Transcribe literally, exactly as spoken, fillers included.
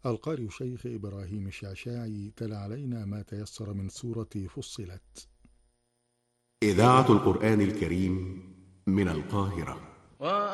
القارئ الشيخ إبراهيم الشعشاعي تلا علينا ما تيسر من سورة فصلت. إذاعة القرآن الكريم من القاهرة.